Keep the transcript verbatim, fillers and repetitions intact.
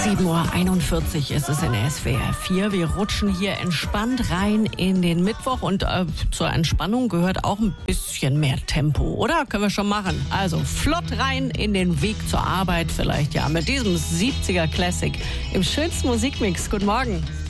sieben Uhr einundvierzig ist es in S W R vier. Wir rutschen hier entspannt rein in den Mittwoch und äh, zur Entspannung gehört auch ein bisschen mehr Tempo, oder? Können wir schon machen. Also flott rein in den Weg zur Arbeit vielleicht, ja, mit diesem siebziger Classic im schönsten Musikmix. Guten Morgen.